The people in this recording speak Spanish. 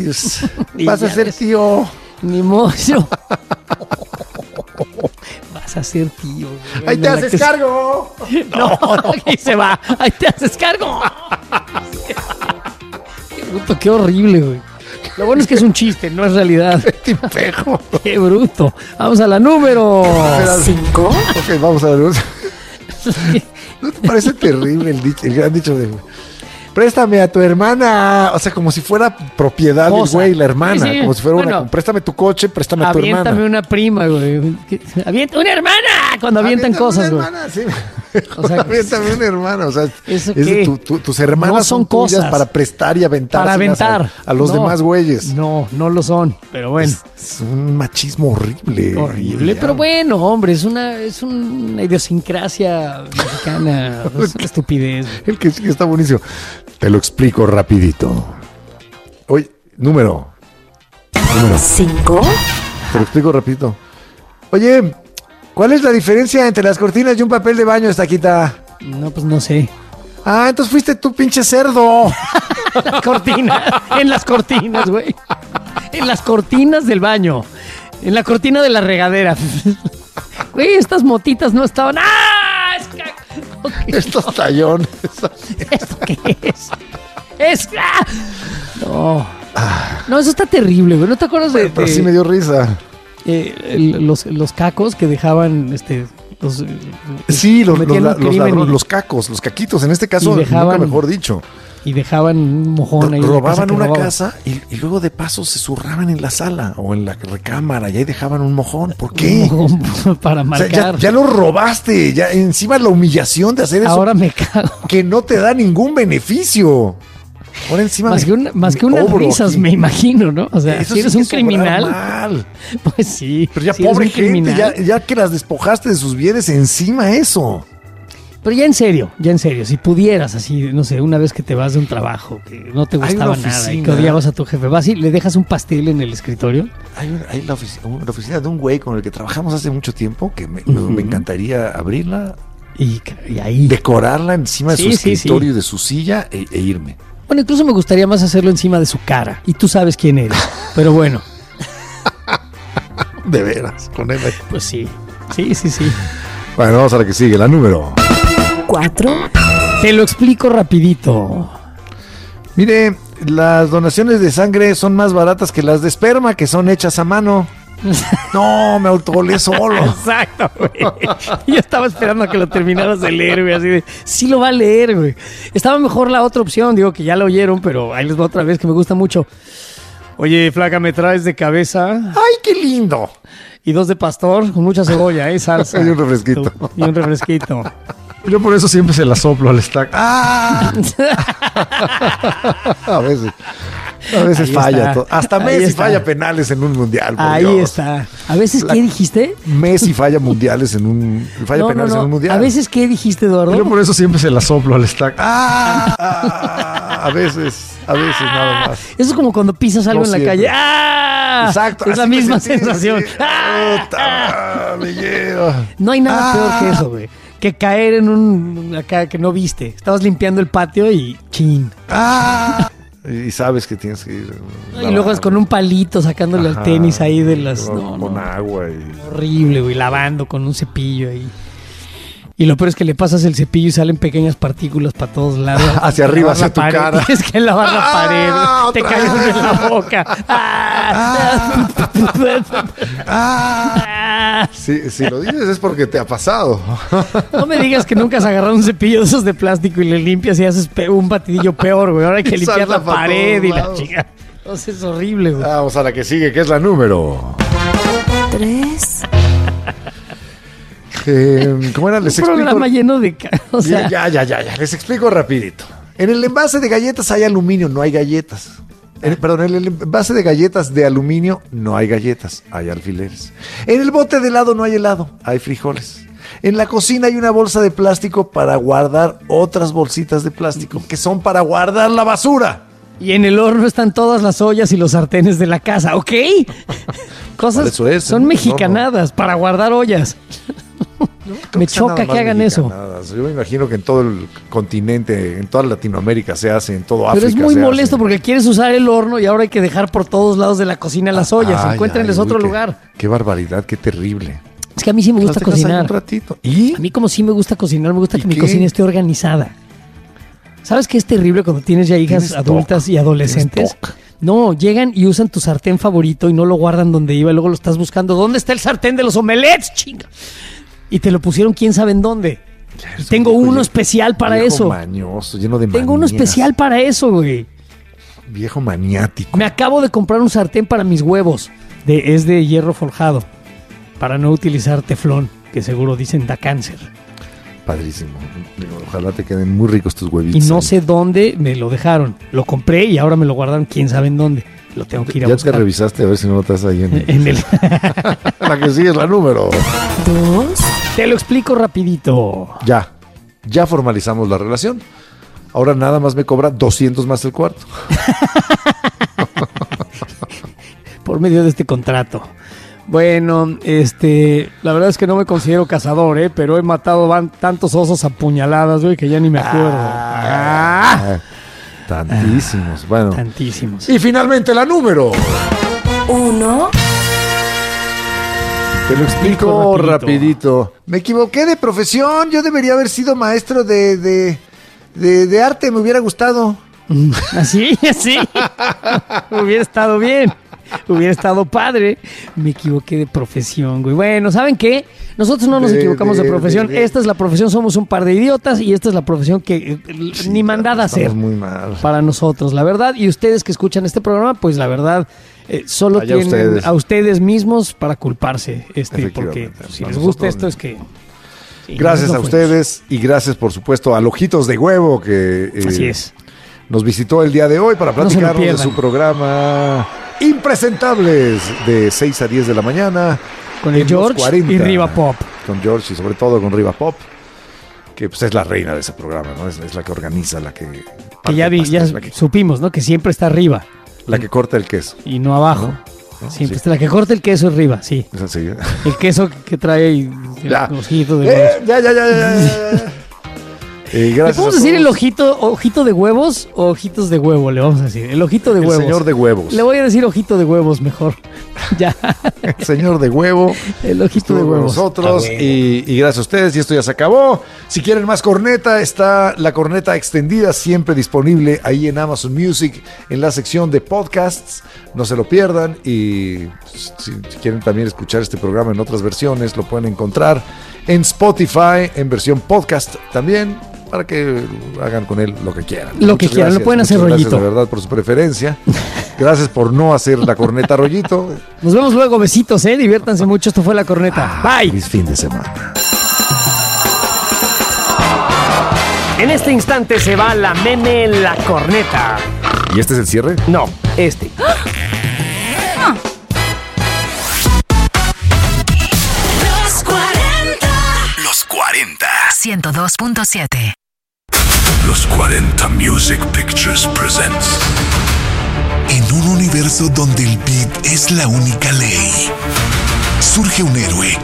Dios. Vas a ser tío. Ni modo. Vas a ser tío. Güey. Ahí te haces cargo. No, ahí se va. Ahí te haces cargo. Qué bruto, qué horrible, güey. Lo bueno es que es un chiste, no es realidad. Tipejo. Qué bruto. Vamos a la número 5. Ok, vamos a la luz. ¿No te parece terrible el gran dicho de préstame a tu hermana? O sea, como si fuera propiedad del güey, la hermana. Sí, sí. Como si fuera préstame tu coche, préstame a tu hermana. Aviéntame una prima, güey. Avienta una hermana cuando avientan cosas, güey. Sí. O sea, aviéntame una hermana. O sea, ¿eso es qué? Tus hermanas No son tuyas cosas. para prestar y aventar. Para aventar. A los demás güeyes. No lo son. Pero bueno. Es un machismo horrible. Horrible, pero bueno, hombre, es una idiosincrasia mexicana. Es una estupidez. El que sí está buenísimo. Te lo explico rapidito. Oye, número 5. Te lo explico rapidito. Oye, ¿cuál es la diferencia entre las cortinas y un papel de baño, Estaquita? No, pues no sé. Ah, entonces fuiste tú, pinche cerdo. Las cortinas, en las cortinas, güey. En las cortinas del baño. En la cortina de la regadera. Güey, estas motitas no estaban. ¡Ah! Okay. Estos tallones. ¿Esto qué es? ¡Ah! No. No, eso está terrible, güey. ¿No te acuerdas de...? Pero sí me dio risa. Los cacos que dejaban Sí, metían un crimen los cacos, los caquitos, en este caso, nunca mejor dicho. Y dejaban un mojón ahí. Robaban una casa y luego de paso se zurraban en la sala o en la recámara y ahí dejaban un mojón. ¿Por qué? Para marcar. O sea, ya lo robaste, ya encima la humillación de hacer eso. Ahora me cago. Que no te da ningún beneficio. Ahora encima más que unas risas, me imagino, ¿no? O sea, eso si eres sí un que criminal. Mal. Pues sí. Pero ya si pobre eres un gente, criminal, ya que las despojaste de sus bienes, encima eso. Pero ya en serio, si pudieras así, no sé, una vez que te vas de un trabajo que no te gustaba nada y que odiabas a tu jefe, vas y le dejas un pastel en el escritorio. Hay la oficina de un güey con el que trabajamos hace mucho tiempo que me encantaría abrirla y ahí decorarla encima de su escritorio, de su silla e irme. Bueno, incluso me gustaría más hacerlo encima de su cara y tú sabes quién eres, pero bueno. De veras, con él. Pues sí. Bueno, vamos a la que sigue, la número 4. Te lo explico rapidito. Mire, las donaciones de sangre son más baratas que las de esperma, que son hechas a mano. No, me autogolé solo. Exacto, güey. Yo estaba esperando a que lo terminaras de leer, güey, así de, sí lo va a leer, güey. Estaba mejor la otra opción, digo que ya lo oyeron, pero ahí les va otra vez, que me gusta mucho. Oye, flaca, ¿me traes de cabeza? ¡Ay, qué lindo! Y 2 de pastor, con mucha cebolla, salsa. Y un refresquito. Y un refresquito. Yo por eso siempre se la soplo al stack. ¡Ah! A veces falla todo. Hasta Messi falla penales en un mundial. Ahí Dios. Está. ¿A veces qué dijiste? Messi falla mundiales en un... Falla penales en un mundial. ¿A veces qué dijiste, Eduardo? Yo por eso siempre se la soplo al stack. A veces nada más. Eso es como cuando pisas algo en la calle. ¡Ah! Exacto. Es la misma sensación. Me lleva. No hay nada peor que eso, güey. Que caer en acá que no viste. Estabas limpiando el patio y chin. Y sabes que tienes que ir. Y luego es con un palito sacándole al tenis ahí de las. Con agua y. Horrible, güey. Lavando con un cepillo ahí. Y lo peor es que le pasas el cepillo y salen pequeñas partículas para todos lados. Hacia arriba, hacia tu cara. Tienes que lavar la pared. Te cae uno en la boca. Si lo dices es porque te ha pasado. No me digas que nunca has agarrado un cepillo de esos de plástico y le limpias y haces un batidillo peor, güey. Ahora hay que limpiar la pared y la chica. Entonces es horrible, güey. Vamos a la que sigue, que es la número 3. ¿Cómo era? Les explico. Un programa lleno de... O sea... Ya. Les explico rapidito. En el envase de galletas hay aluminio, no hay galletas. En el envase de galletas de aluminio no hay galletas, hay alfileres. En el bote de helado no hay helado, hay frijoles. En la cocina hay una bolsa de plástico para guardar otras bolsitas de plástico que son para guardar la basura. Y en el horno están todas las ollas y los sartenes de la casa, ¿ok? Cosas eso es, son mexicanadas para guardar ollas. Me choca que hagan eso. Yo me imagino que en todo el continente, en toda Latinoamérica se hace, en todo África. Pero es muy se molesto hace. porque quieres usar el horno y ahora hay que dejar por todos lados de la cocina las ollas. Encuéntrenles otro lugar. Qué barbaridad, qué terrible. Es que a mí sí me gusta Las dejas ahí cocinar. un ratito. ¿Y? A mí como sí me gusta cocinar, me gusta ¿Y que mi qué? cocina esté organizada. ¿Sabes qué es terrible cuando tienes ya hijas Tienes adultas TOC. y adolescentes? Tienes TOC. No, llegan y usan tu sartén favorito y no lo guardan donde iba y luego lo estás buscando. ¿Dónde está el sartén de los omelets, chinga? Y te lo pusieron quién sabe en dónde. Eres Tengo un viejo uno especial para viejo eso. Mañoso, lleno de Tengo uno manías. especial para eso, güey. Viejo maniático. Me acabo de comprar un sartén para mis huevos. Es de hierro forjado. Para no utilizar teflón, que seguro dicen da cáncer. Padrísimo. Digo, ojalá te queden muy ricos tus Y huevitos. no sé dónde me lo dejaron. Lo compré y ahora me lo guardaron quién sabe en dónde. Lo tengo que ir a Ya buscar. te revisaste a ver si no lo estás ahí en En el... la que sigue es la número. 2, Te lo explico rapidito. Ya formalizamos la relación. Ahora nada más me cobra 200 más el cuarto. Por medio de este contrato. Bueno, la verdad es que no me considero cazador, pero he matado tantos osos a puñaladas, güey, que ya ni me acuerdo. Tantísimos. Bueno. Tantísimos. Y finalmente la número. 1, Te lo explico rapidito. rapidito. Me equivoqué de profesión. Yo debería haber sido maestro de arte. Me hubiera gustado. Así. Hubiera estado bien. Hubiera estado padre. Me equivoqué de profesión, güey. Bueno, ¿saben qué? Nosotros no nos equivocamos de profesión. Esta es la profesión, somos un par de idiotas y esta es la profesión que ni mandada a hacer Estamos muy mal. para nosotros, la verdad. Y ustedes que escuchan este programa, pues la verdad, solo Allá tienen ustedes. a ustedes mismos para culparse. Porque Efectivamente. si Para les gusta nosotros esto es que... sí, Gracias no a fuimos. ustedes y gracias, por supuesto, a Ojitos de Huevo que Así es. nos visitó el día de hoy para No se lo platicarnos de pierdan. su programa Impresentables de 6 a 10 de la mañana. Con el en los George 40. y Riva Pop. Con George y sobre todo con Riva Pop, que pues es la reina de ese programa, ¿no? Es la que organiza, la que... Que ya, parte ya pastel, la que, supimos, ¿no? Que siempre está arriba la que corta el queso. y no abajo. ¿No? Siempre Sí. está la que corta el queso arriba, sí. Es así. El queso que trae Ya. los ojitos de huevos. Ya. ¿Le Gracias podemos a decir el todos. ojito de huevos o ojitos de huevo? Le vamos a decir. El ojito de El huevos. señor de huevos. Le voy a decir ojito de huevos mejor. Ya. El señor de huevo. El ojito de Estuvo con huevos. nosotros A huevo. y gracias a ustedes y esto ya se acabó. Si quieren más corneta, está la corneta extendida siempre disponible ahí en Amazon Music en la sección de podcasts, no se lo pierdan y pues, si quieren también escuchar este programa en otras versiones lo pueden encontrar en Spotify en versión podcast también para que hagan con él lo que quieran. Lo que Muchas quieran, lo gracias, pueden hacer muchas rollito. Gracias de verdad por su preferencia. Gracias por no hacer la corneta rollito. Nos vemos luego, besitos, diviértanse mucho. Esto fue La Corneta. Bye. Feliz fin de semana. En este instante se va la meme La Corneta. ¿Y este es el cierre? No, este. los 40. Los 40. 102.7. Los 40 Music Pictures presents. En un universo donde el beat es la única ley, surge un héroe